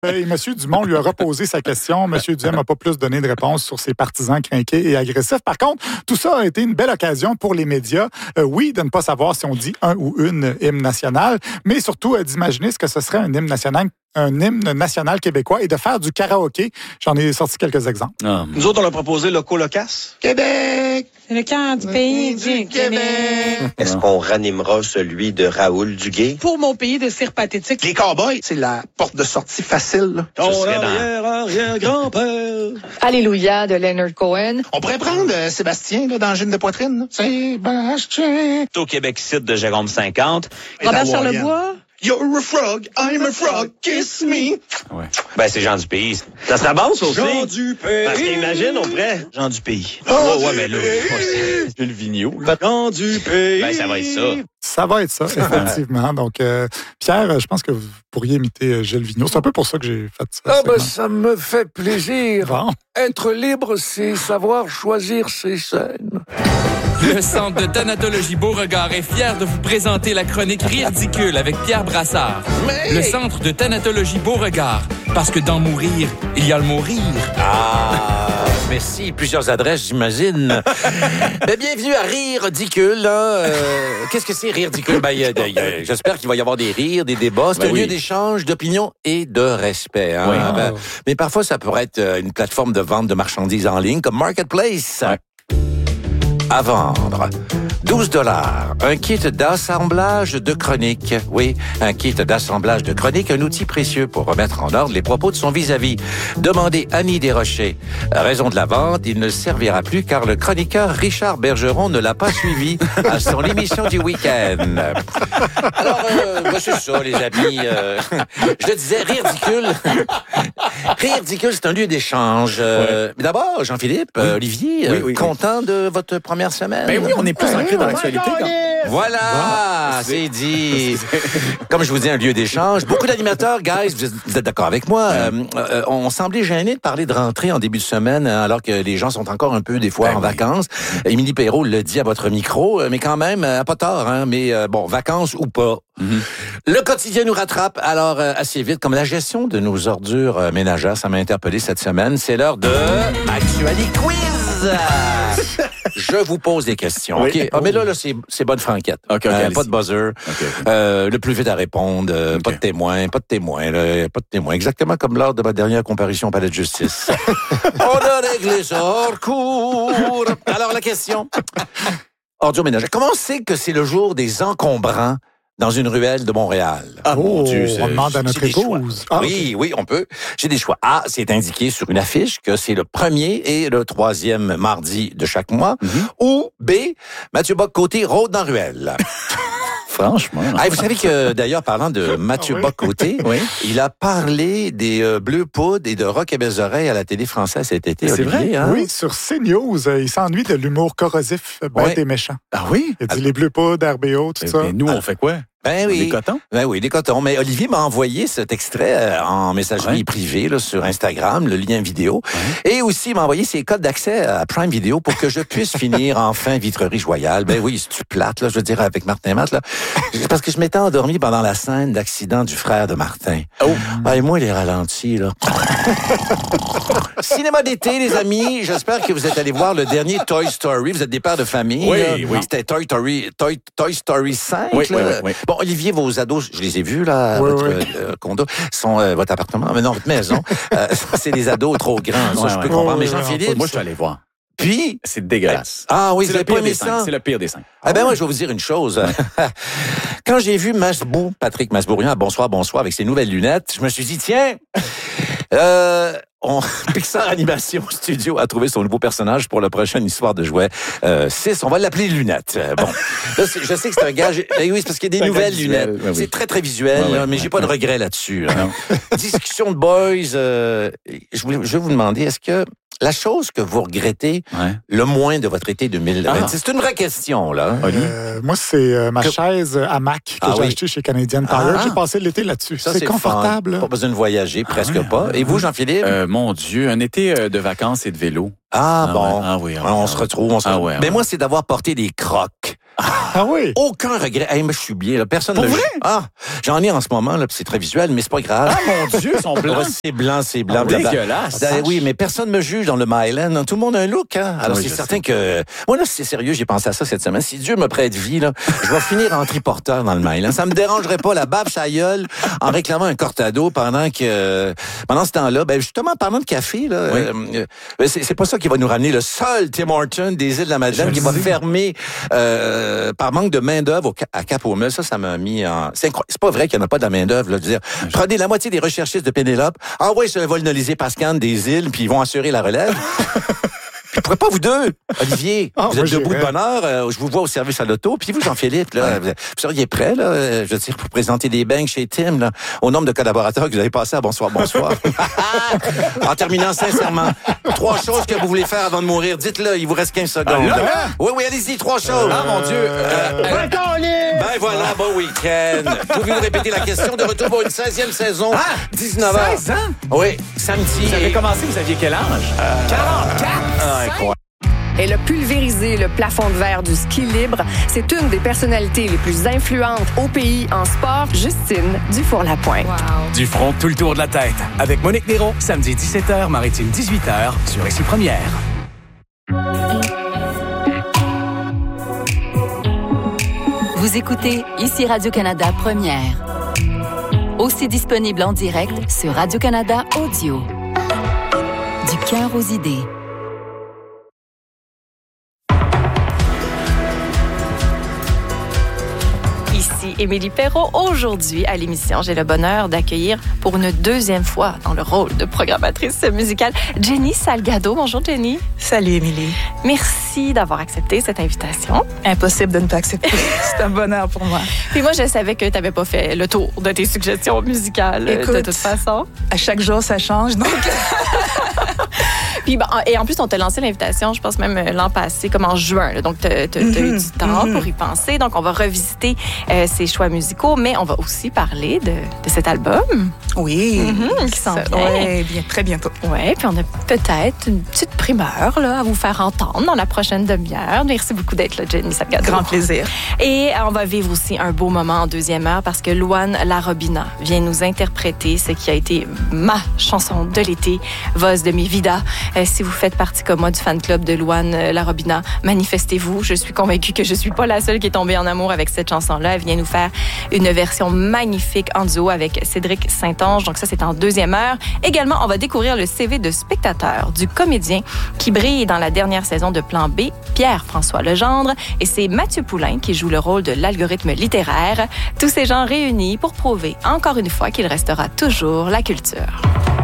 Et M. Dumont lui a reposé sa question. M. Duhem n'a pas plus donné de réponse sur ses partisans crinqués et agressifs. Par contre, tout ça a été une belle occasion pour les médias, oui, de ne pas savoir si on dit un ou une hymne national, mais surtout d'imaginer ce que ce serait un hymne national québécois et de faire du karaoké. J'en ai sorti quelques exemples. Nous autres, on a proposé le colocasse. Québec! C'est le cœur du pays du Québec. Est-ce qu'on ranimera celui de Raoul Duguay? Pour mon pays de cire pathétique. Les cowboys, c'est la porte de sortie facile. Là. Ton arrière-grand-père. Alléluia de Leonard Cohen. On pourrait prendre Sébastien là, dans Gine de poitrine. Là. Sébastien. Au Québec site de Jérôme 50. Robert Charlebois. You're a frog, I'm a frog, kiss me. Ouais. Ben, c'est Jean du Pays. Ça serait bon, ça aussi. Jean du Pays. Parce qu'imagine, on pourrait. Jean du Pays. Ouais, mais là, c'est le vigneault. Jean du Pays. Ben, ça va être ça. Ça va être ça, effectivement. Donc, Pierre, je pense que vous pourriez imiter Gilles Vigneault. C'est un peu pour ça que j'ai fait ça. Ah, ben, ça me fait plaisir. Bon. Être libre, c'est savoir choisir ses scènes. Le Centre de thanatologie Beauregard est fier de vous présenter la chronique Ridicule avec Pierre Brassard. Le Centre de thanatologie Beauregard, parce que dans mourir, il y a le mourir. Ah, merci. Plusieurs adresses, j'imagine. Ben, bienvenue à Rire Ridicule. Qu'est-ce que c'est Rire Ridicule? Ben, j'espère qu'il va y avoir des rires, des débats. C'est un lieu d'échange, d'opinion et de respect. Hein? Oui. Ben, mais parfois, ça pourrait être une plateforme de vente de marchandises en ligne comme Marketplace. Ouais. À vendre. 12 $. Un kit d'assemblage de chroniques. Oui, un kit d'assemblage de chroniques, un outil précieux pour remettre en ordre les propos de son vis-à-vis. Demandez Annie Desrochers. Raison de la vente, il ne servira plus car le chroniqueur Richard Bergeron ne l'a pas suivi à son émission du week-end. Alors, c'est ça, les amis. Je disais, Rire Ridicule. Rire Ridicule, c'est un lieu d'échange. Mais d'abord, Jean-Philippe, Olivier, content de votre première semaine? Ben oui, on est plus ancré dans l'actualité. Voilà, c'est dit. Comme je vous dis, un lieu d'échange. Beaucoup d'animateurs, guys, vous êtes d'accord avec moi, on semblait gêné de parler de rentrée en début de semaine, alors que les gens sont encore un peu, des fois, en vacances. Émilie Perrault le dit à votre micro, mais quand même, pas tort, hein, mais bon, vacances ou pas. Le quotidien nous rattrape, alors assez vite, comme la gestion de nos ordures ménagères, ça m'a interpellé cette semaine. C'est l'heure de Actualité Quiz. Je vous pose des questions. Oui. OK. Ah, mais là, c'est bonne franquette. OK, pas de buzzer. Le plus vite à répondre. Pas de témoin. Pas de témoin. Exactement comme lors de ma dernière comparution au palais de justice. On a réglé ça hors cours. Alors, la question. Ordures ménagères. Comment on sait que c'est le jour des encombrants dans une ruelle de Montréal? Ah, mon Dieu, on demande à notre épouse. Ah, oui, on peut. J'ai des choix. A, c'est indiqué sur une affiche que c'est le 1er et le 3e mardi de chaque mois. Ou B, Mathieu Bock-Côté rôde dans ruelle. Franchement. Ah, vous savez que, d'ailleurs, parlant de Mathieu Bock-Côté, il a parlé des Bleus Poudres et de Rock et Belles Oreilles à la télé française cet été. C'est Olivier, vrai? hein? Oui, sur CNews, il s'ennuie de l'humour corrosif, bête et méchant. Ah oui? Il a dit les Bleus Poudres, RBO, tout ça. Mais nous, on fait quoi? Ben oui. Des cotons? Ben oui, des cotons. Mais Olivier m'a envoyé cet extrait en messagerie privée là, sur Instagram, le lien vidéo. Et aussi, il m'a envoyé ses codes d'accès à Prime Video pour que je puisse finir enfin Vitrerie Joyale. Ben oui, c'est-tu plate, là, je veux dire, avec Martin Matt, là. Parce que je m'étais endormi pendant la scène d'accident du frère de Martin. Ah, et moi, les ralentis, là. Cinéma d'été, les amis. J'espère que vous êtes allés voir le dernier Toy Story. Vous êtes des pères de famille. Oui. C'était Toy Story 5. Oui. Bon, Olivier, vos ados, je les ai vus, là, votre condo, sont votre appartement, mais non, votre maison. C'est des ados trop grands, ça, je peux comprendre. Mais Jean-Philippe... Moi, je suis allé voir. Puis... C'est dégueulasse. Ah oui, c'est vous le avez pas pire aimé des ça? 5. C'est le pire des 5. Ah ben moi, je vais vous dire une chose. Quand j'ai vu Patrick Masbourian, bonsoir, avec ses nouvelles lunettes, je me suis dit, tiens... Pixar Animation Studio a trouvé son nouveau personnage pour la prochaine histoire de jouets 6. On va l'appeler Lunettes. Bon, là, je sais que c'est un gage. Oui, c'est parce qu'il y a des nouvelles lunettes. Oui. C'est très, très visuel, mais j'ai pas de regret là-dessus. Discussion de boys. Je vais vous demander, est-ce que la chose que vous regrettez le moins de votre été 2026, c'est une vraie question, là. Moi, c'est ma chaise hamac que j'ai achetée chez Canadian Tire. J'ai passé l'été là-dessus. Ça, c'est confortable. Pas besoin de voyager, presque pas. Et vous, Jean-Philippe? Mon Dieu, un été de vacances et de vélo. Ah bon, oui, on se retrouve. Mais moi, c'est d'avoir porté des crocs. Ah oui? Aucun regret. Hey, moi, je suis bien, là. Personne Pour ne vrai? Ah, j'en ai en ce moment, là, puis c'est très visuel, mais c'est pas grave. Ah, mon Dieu, ils sont blancs. Ouais, c'est blanc. Ah, Blabla. dégueulasse. Oui, mais personne me juge dans le Myland. Tout le monde a un look, hein. Alors, Oui, c'est je certain sais. que... Moi, là, c'est sérieux, j'ai pensé à ça cette semaine. Si Dieu me prête vie, là, je vais finir en triporteur dans le Myland. Ça me dérangerait pas la bave sa gueule en réclamant un cortado pendant ce temps-là. Ben, justement, parlant de café, là, c'est pas ça qui va nous ramener le seul Tim Hortons des îles de la Madeleine qui va fermer par manque de main-d'œuvre à Cap-aux-Meules. Ça m'a mis en... C'est pas vrai qu'il n'y en a pas de la main-d'œuvre, là. Je veux dire, prenez la moitié des recherchistes de Pénélope, envoyez sur le vol Nolisé Pascan des îles, puis ils vont assurer la relève. Puis pourquoi pas vous deux, Olivier? Vous êtes debout de bonne heure, je vous vois au service à l'auto, puis vous, Jean-Philippe, là, vous seriez prêt, là, je veux dire, pour présenter des banques chez Tim, là, au nombre de collaborateurs que vous avez passé à Bonsoir. En terminant, sincèrement, 3 choses que vous voulez faire avant de mourir, dites-le, il vous reste 15 secondes. Oui, allez-y, 3 choses. Ah, mon Dieu. Ben voilà, bon week-end. Pouvez-vous répéter la question de retour pour une 16e saison? 19h. 16 ans? Oui, samedi. Vous avez commencé, vous aviez quel âge? 44! Ah, incroyable. Elle a pulvérisé le plafond de verre du ski libre. C'est une des personnalités les plus influentes au pays en sport, Justine Dufour-Lapointe. Du front, tout le tour de la tête. Avec Monique Néron, samedi 17h, Maritime 18h, sur Ici Première. Vous écoutez Ici Radio-Canada Première. Aussi disponible en direct sur Radio-Canada Audio. Du cœur aux idées. Ici Émilie Perrault. Aujourd'hui, à l'émission, j'ai le bonheur d'accueillir pour une 2e fois dans le rôle de programmatrice musicale Jenny Salgado. Bonjour Jenny. Salut Émilie. Merci d'avoir accepté cette invitation. Impossible de ne pas accepter. C'est un bonheur pour moi. Puis moi, je savais que tu n'avais pas fait le tour de tes suggestions musicales. Écoute, de toute façon. À chaque jour, ça change, donc... Puis, et en plus, on t'a lancé l'invitation, je pense même l'an passé, comme en juin. Là. Donc, tu as eu du temps pour y penser. Donc, on va revisiter ces choix musicaux, mais on va aussi parler de cet album. Oui. Qui s'en vient. Oui, bien, très bientôt. Oui, puis on a peut-être une petite primeur là, à vous faire entendre dans la prochaine demi-heure. Merci beaucoup d'être là, Jenny Salgado. Grand plaisir. Et on va vivre aussi un beau moment en 2e heure parce que Louane Larobina vient nous interpréter ce qui a été ma chanson de l'été, Voz de mi vida. Si vous faites partie comme moi du fan club de Louane Larobina, manifestez-vous. Je suis convaincue que je suis pas la seule qui est tombée en amour avec cette chanson-là. Elle vient nous faire une version magnifique en duo avec Cédric Saint-Onge. Donc ça, c'est en 2e heure. Également, on va découvrir le CV de spectateur du comédien qui brille dans la dernière saison de Plan B, Pierre-François Legendre. Et c'est Mathieu Poulain qui joue le rôle de l'algorithme littéraire. Tous ces gens réunis pour prouver encore une fois qu'il restera toujours la culture.